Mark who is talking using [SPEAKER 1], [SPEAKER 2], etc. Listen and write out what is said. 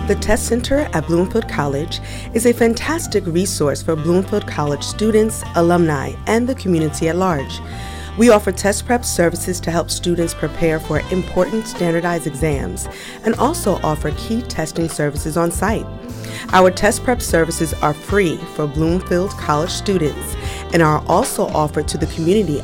[SPEAKER 1] The Test Center at Bloomfield College is a fantastic resource for Bloomfield College students, alumni, and the community at large. We offer test prep services to help students prepare for important standardized exams and also offer key testing services on site. Our test prep services are free for Bloomfield College students and are also offered to the community